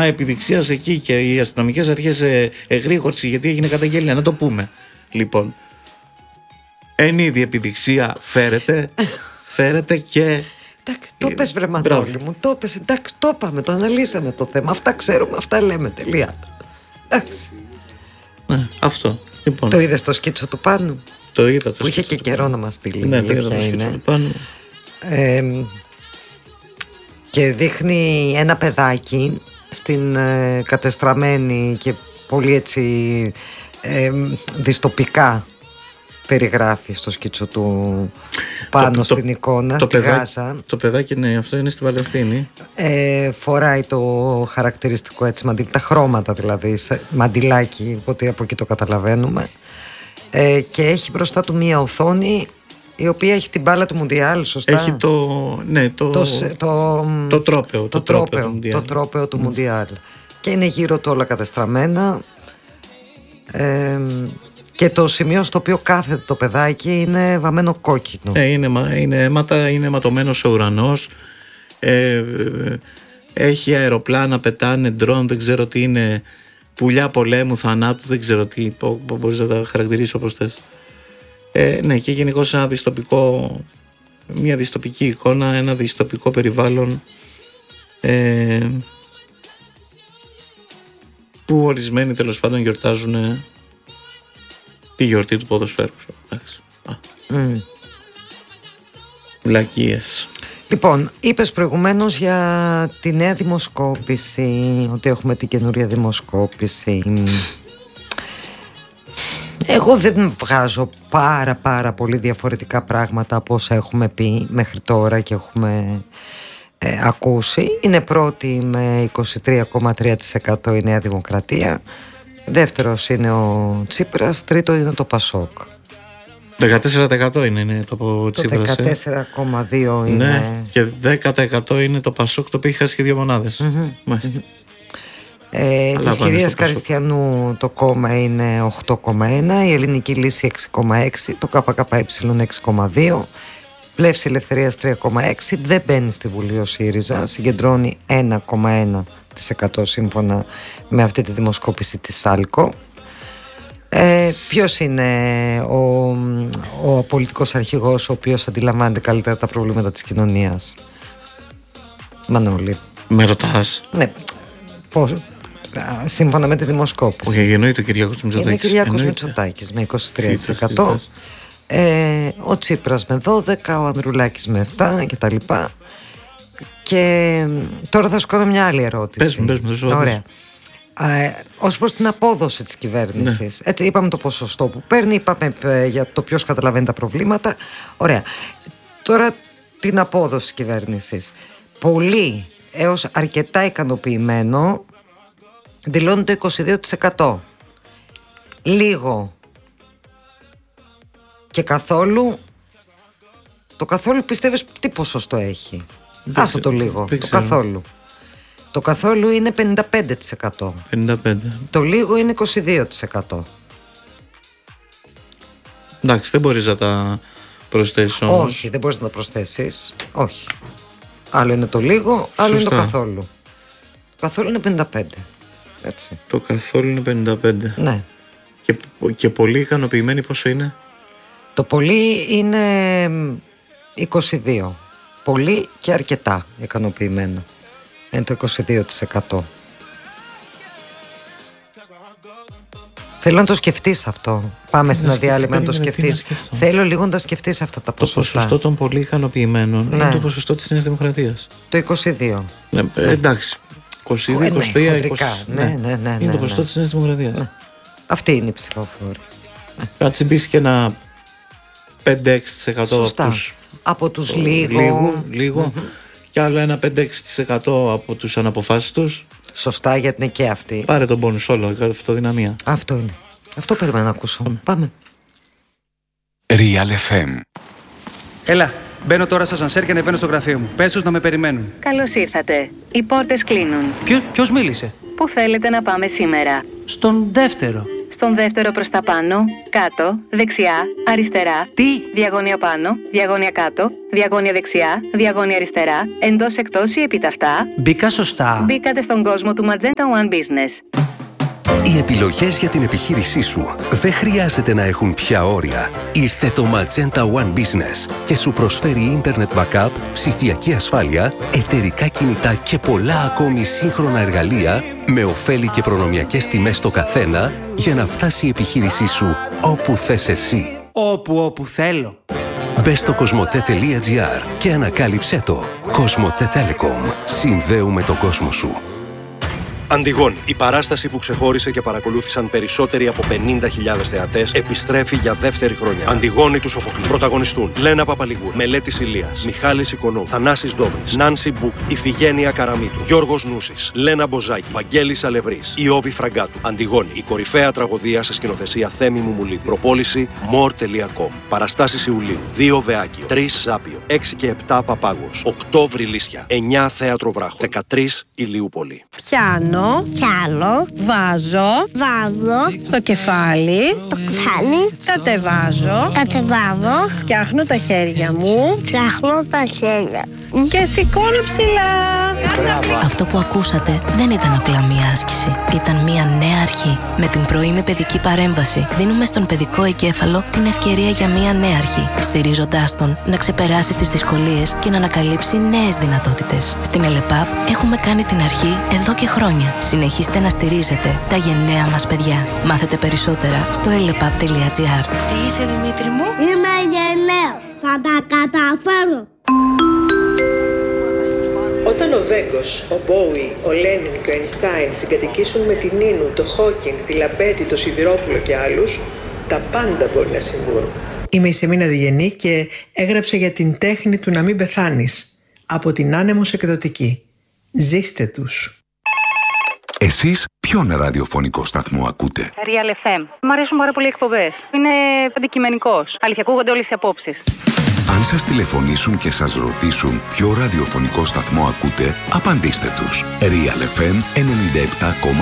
επιδειξίας εκεί και οι αστυνομικές αρχές εγρήγορση γιατί έγινε καταγγελία. Να το πούμε. Λοιπόν, εν είδη επιδειξία φέρεται και... Εντάξει, το πες βρε Μανώλη μου, το πες, εντάξει, το είπαμε, το αναλύσαμε το θέμα. Αυτά ξέρουμε, αυτά λέμε, τελεία. Εντάξει. Ναι, αυτό. Λοιπόν. Το είδες το σκίτσο του Πάνου? Το είδα. Που είχε και καιρό να μας στείλει. Ναι, το είδα το σκίτσο του Πάνου. Και δείχνει ένα παιδάκι στην κατεστραμμένη και πολύ έτσι δυστοπικά περιγράφει στο σκίτσο του πάνω στην εικόνα, στη Γάζα. Το παιδάκι, ναι, αυτό είναι στη Παλαιστίνη. Φοράει το χαρακτηριστικό έτσι μαντιλ, τα χρώματα δηλαδή, μαντιλάκι, οπότε από εκεί το καταλαβαίνουμε. Και έχει μπροστά του μία οθόνη η οποία έχει την μπάλα του Μουντιάλ, σωστά. Έχει το τρόπαιο του Μουντιάλ. Και είναι γύρω του όλα κατεστραμμένα. Και το σημείο στο οποίο κάθεται το παιδάκι είναι βαμμένο κόκκινο. Είναι ματωμένος ο ουρανός. Έχει αεροπλάνα, πετάνε ντρόν, δεν ξέρω τι είναι. Πουλιά πολέμου, θανάτου, δεν ξέρω τι. Μπορείς να τα χαρακτηρίσει όπως θες. Ναι, και γενικώς μια δυστοπική εικόνα, ένα δυστοπικό περιβάλλον που ορισμένοι τέλος πάντων γιορτάζουν τη γιορτή του ποδοσφαίρου. Βλακίες. Λοιπόν, είπες προηγουμένως για τη νέα δημοσκόπηση, ότι έχουμε την καινούρια δημοσκόπηση. Εγώ δεν βγάζω πάρα πολύ διαφορετικά πράγματα από όσα έχουμε πει μέχρι τώρα και έχουμε ακούσει. Είναι πρώτη με 23,3% η Νέα Δημοκρατία. Δεύτερος είναι ο Τσίπρας. Τρίτο είναι το Πασόκ. 14% είναι το Τσίπρας. Το 14,2% είναι. Ναι, και 10% είναι το Πασόκ, το οποίο έχει χάσει και 2 μονάδες. Της κυρίας Καριστιανού το κόμμα είναι 8,1%, η Ελληνική Λύση 6,6%, το ΚΚΕ 6,2%, Πλεύση Ελευθερίας 3,6%, δεν μπαίνει στη Βουλή ο ΣΥΡΙΖΑ, συγκεντρώνει 1,1% σύμφωνα με αυτή τη δημοσκόπηση της ΣΑΛΚΟ. Ποιος είναι ο πολιτικός αρχηγός ο οποίος αντιλαμβάνεται καλύτερα τα προβλήματα της κοινωνίας? Μανώλη. Με ρωτάς? Ναι. Πώς? Σύμφωνα με τη δημοσκόπηση. Όχι, εννοείται ο Κυριάκος Μητσοτάκης. Είναι ο Κυριάκος Μητσοτάκης με 23%. Ο Τσίπρας με 12%, ο Ανδρουλάκης με 7% κτλ. Και τώρα θα σου κάνω μια άλλη ερώτηση. Πες μου. Ωραία. Ως προς την απόδοση της κυβέρνησης, ναι. Έτσι είπαμε το ποσοστό που παίρνει, είπαμε για το ποιος καταλαβαίνει τα προβλήματα. Ωραία. Τώρα την απόδοση της κυβέρνησης. Πολύ έως αρκετά ικανοποιημένο δηλώνει το 22%. Λίγο και καθόλου. Το καθόλου πιστεύεις τι ποσοστό έχει? Άστο το λίγο. Το καθόλου. Το καθόλου είναι 55%. 55%. Το λίγο είναι 22%. Εντάξει, δεν μπορείς να τα προσθέσεις όμως. Όχι, δεν μπορείς να τα προσθέσεις. Όχι. Άλλο είναι το λίγο, άλλο είναι το καθόλου. Το καθόλου είναι 55%. Έτσι. Το καθόλου είναι 55%. Ναι. Και πολύ ικανοποιημένοι πόσο είναι? Το πολύ είναι 22%. Πολύ και αρκετά ικανοποιημένο. Είναι το 22%. Θέλω να το σκεφτείς αυτό. Πάμε σε ένα διάλειμμα να το σκεφτείς. Θέλω λίγο να τα σκεφτείς αυτά τα ποσοστά. Το ποσοστό των πολύ ικανοποιημένων είναι το ποσοστό της Νέας Δημοκρατίας. Το 22%. Ναι, εντάξει. 22, 23, 20. Ναι. Είναι το ποσοστό της Νέας Δημοκρατίας. Ναι. Αυτή είναι η ψηφοφόρη. Να τσιμπήσει και ένα 5-6% από τους λίγο. Και άλλο ένα 5-6% από τους αναποφάσιστους. Σωστά, γιατί είναι και αυτοί. Πάρε τον πόνους όλο, αυτοδυναμία. Αυτό είναι. Αυτό περιμένω να ακούσω. Πάμε. Real FM. Έλα, μπαίνω τώρα στο ασανσέρ και ανεβαίνω στο γραφείο μου. Πες τους να με περιμένουν. Καλώς ήρθατε. Οι πόρτες κλείνουν. Ποιος μίλησε? Πού θέλετε να πάμε σήμερα? Στον δεύτερο. Στο Στον δεύτερο προς τα πάνω, κάτω, δεξιά, αριστερά. Τι? Διαγώνια πάνω, διαγώνια κάτω, διαγώνια δεξιά, διαγώνια αριστερά, εντός εκτός ή επιταυτά. Μπήκα σωστά. Μπήκατε στον κόσμο του Magenta One Business. Οι επιλογές για την επιχείρησή σου δεν χρειάζεται να έχουν πια όρια. Ήρθε το Magenta One Business και σου προσφέρει Internet Backup, ψηφιακή ασφάλεια, εταιρικά κινητά και πολλά ακόμη σύγχρονα εργαλεία με ωφέλη και προνομιακές τιμές στο καθένα για να φτάσει η επιχείρησή σου όπου θες εσύ. Όπου θέλω. Μπες στο cosmote.gr και ανακάλυψέ το. Cosmote Telecom. Συνδέουμε τον κόσμο σου. Αντιγόνη, η παράσταση που ξεχώρισε και παρακολούθησαν περισσότεροι από 50.000 θεατές, επιστρέφει για δεύτερη χρονιά. Αντιγόνη του Σοφοκλή. Πρωταγωνιστούν Λένα Παπαλιγούρ, Μελέτης Ηλίας, Μιχάλης Οικονόμου, Θανάσης Ντόμης, Νάνση Μπουκ, Ιφηγένεια Καραμίτου, Γιώργος Νούσης, Λένα Μποζάκη, Βαγγέλης Αλευρής, Ιώβη Φραγκάτου. Αντιγόνη, η κορυφαία τραγωδία σε σκηνοθεσία Θέμη Μουμουλίδη. Προπόληση more.com. Παραστάσεις Ιουλίου, 2 Βεάκη, 3 Ζάπιο, 6 και 7 Παπάγος, 8 Βρυλίσια, 9 Θέατρο Βράχο, 13 Ηλιούπολη. Πιάνω. Βάζω. Στο κεφάλι. Κατεβάζω. Φτιάχνω τα χέρια μου. Και σηκώνω ψηλά. Αυτό που ακούσατε δεν ήταν απλά μία άσκηση. Ήταν μία νέα αρχή. Με την πρωινή παιδική παρέμβαση δίνουμε στον παιδικό εγκέφαλο την ευκαιρία για μία νέα αρχή, στηρίζοντάς τον να ξεπεράσει τις δυσκολίες και να ανακαλύψει νέες δυνατότητες. Στην ΕΛΕΠΑΠ έχουμε κάνει την αρχή εδώ και χρόνια. Συνεχίστε να στηρίζετε τα γενναία μας παιδιά. Μάθετε περισσότερα στο elepap.gr. Τι είσαι, Δημήτρη μου? Είμαι γενναίος. Θα τα καταφέρω. Όταν ο Βέγκος, ο Μπόουι, ο Λένιν και ο Αϊνστάιν συγκατοικήσουν με την Νίνου, το Χόκινγκ, τη Λαμπέτη, το Σιδηρόπουλο και άλλους, τα πάντα μπορεί να συμβούν. Είμαι η Σεμίνα Διγενή και έγραψα για την τέχνη του να μην πεθάνεις. Από την Άνεμος Εκδοτική. Ζήστε τους. Εσείς ποιον ραδιοφωνικό σταθμό ακούτε? Real FM. Μ' αρέσουν πάρα πολύ οι εκπομπές. Είναι αντικειμενικός. Αλήθεια, ακούγονται όλες οι απόψεις. Αν σας τηλεφωνήσουν και σας ρωτήσουν ποιο ραδιοφωνικό σταθμό ακούτε, απαντήστε τους. Real FM 97,8.